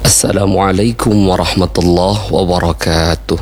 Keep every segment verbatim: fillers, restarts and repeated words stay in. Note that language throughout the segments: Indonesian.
Assalamualaikum warahmatullahi wabarakatuh.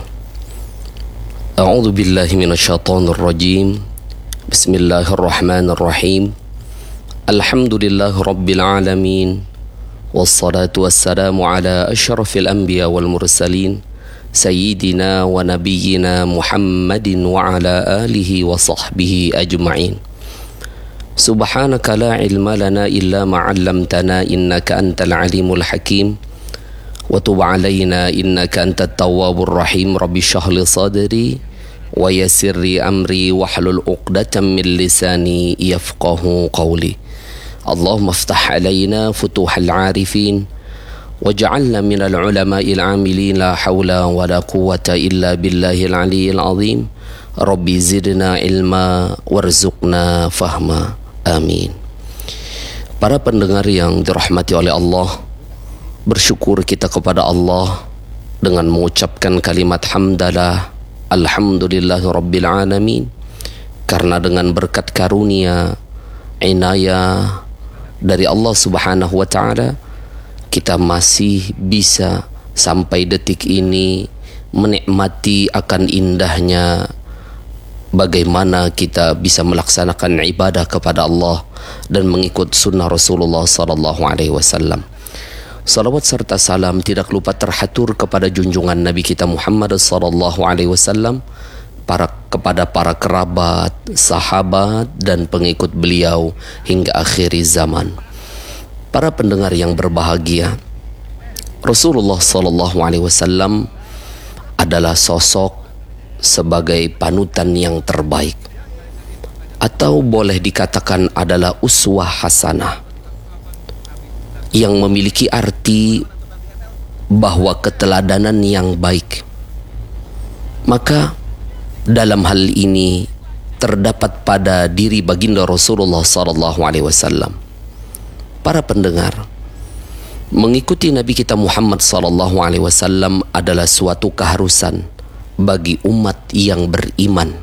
A'udzu billahi minasyaitonir rajim. Bismillahirrahmanirrahim. Alhamdulillahi rabbil alamin. Wassalatu wassalamu ala asyrafil anbiya wal mursalin sayyidina wa nabiyyina Muhammadin wa ala alihi wa sahbihi ajma'in. Subhanaka la ilma lana illa ma 'allamtana innaka antal alimul hakim. Wa tub alaina innaka antat tawwabur rahim. Rabbi shrah li sadri wa yassir li amri wahlul 'uqdatam min lisani yafqahu qawli. Allahumma iftah alaina futuhal 'arifin waj'alna minal ulama'il 'amilin. La haula wa la quwwata illa billahil 'aliyyil 'azim. Rabbi zidna ilma warzuqna fahma. Amin. Para pendengar yang dirahmati oleh Allah, bersyukur kita kepada Allah dengan mengucapkan kalimat hamdalah alhamdulillahi rabbil alamin, karena dengan berkat karunia inayah dari Allah subhanahu wa ta'ala kita masih bisa sampai detik ini menikmati akan indahnya bagaimana kita bisa melaksanakan ibadah kepada Allah dan mengikut sunnah Rasulullah sallallahu alaihi wasallam. Salawat serta salam tidak lupa terhatur kepada junjungan Nabi kita Muhammad sallallahu alaihi wasallam, para kepada para kerabat, sahabat dan pengikut beliau hingga akhir zaman. Para pendengar yang berbahagia, Rasulullah sallallahu alaihi wasallam adalah sosok sebagai panutan yang terbaik, atau boleh dikatakan adalah uswah hasanah, yang memiliki arti bahwa keteladanan yang baik. Maka dalam hal ini terdapat pada diri baginda Rasulullah sallallahu alaihi wasallam. Para pendengar, mengikuti Nabi kita Muhammad sallallahu alaihi wasallam adalah suatu keharusan bagi umat yang beriman.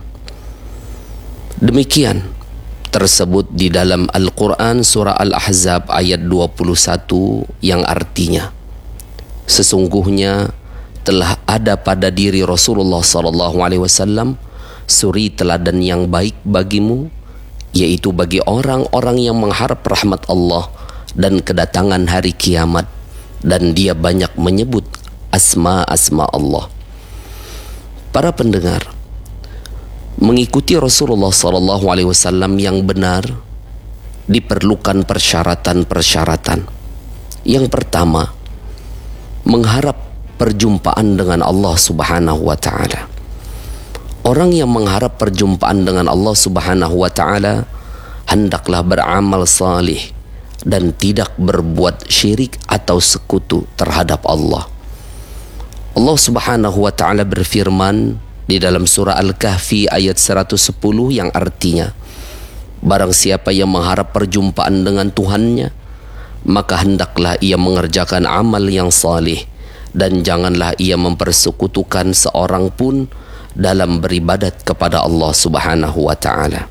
Demikian tersebut di dalam Al-Quran surah Al-Ahzab ayat dua puluh satu, yang artinya sesungguhnya telah ada pada diri Rasulullah sallallahu alaihi wasallam suri teladan yang baik bagimu, yaitu bagi orang-orang yang mengharap rahmat Allah dan kedatangan hari kiamat, dan dia banyak menyebut asma-asma Allah. Para pendengar, mengikuti Rasulullah sallallahu alaihi wasallam yang benar diperlukan persyaratan-persyaratan. Yang pertama, mengharap perjumpaan dengan Allah subhanahu wa ta'ala. Orang yang mengharap perjumpaan dengan Allah subhanahu wa ta'ala hendaklah beramal salih dan tidak berbuat syirik atau sekutu terhadap Allah. Allah subhanahu wa ta'ala berfirman di dalam surah Al-Kahfi ayat seratus sepuluh, yang artinya barang siapa yang mengharap perjumpaan dengan Tuhannya, maka hendaklah ia mengerjakan amal yang salih dan janganlah ia mempersekutukan seorang pun dalam beribadat kepada Allah subhanahu wa ta'ala.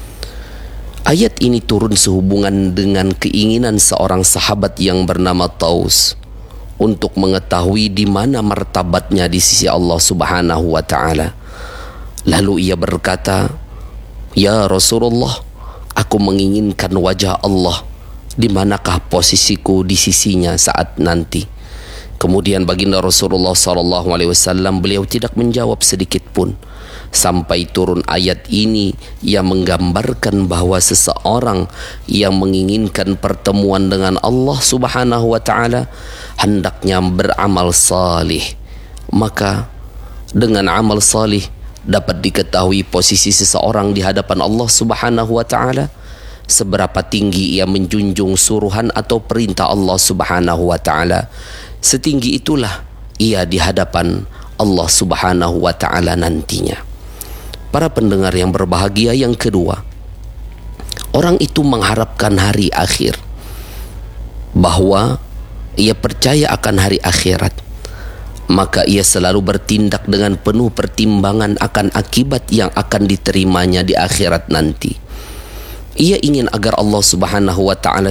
Ayat ini turun sehubungan dengan keinginan seorang sahabat yang bernama Taus untuk mengetahui di mana martabatnya di sisi Allah subhanahu wa ta'ala. Lalu ia berkata, "Ya Rasulullah, aku menginginkan wajah Allah. Di manakah posisiku di sisinya saat nanti?" Kemudian baginda Rasulullah sallallahu alaihi wasallam beliau tidak menjawab sedikit pun, sampai turun ayat ini yang menggambarkan bahwa seseorang yang menginginkan pertemuan dengan Allah subhanahu wa ta'ala hendaknya beramal salih. Maka dengan amal salih dapat diketahui posisi seseorang di hadapan Allah subhanahu wa ta'ala, seberapa tinggi ia menjunjung suruhan atau perintah Allah subhanahu wa ta'ala, setinggi itulah ia di hadapan Allah subhanahu wa ta'ala nantinya. Para pendengar yang berbahagia, yang kedua, orang itu mengharapkan hari akhir, bahwa ia percaya akan hari akhirat, maka ia selalu bertindak dengan penuh pertimbangan akan akibat yang akan diterimanya di akhirat nanti. Ia ingin agar Allah subhanahu wa ta'ala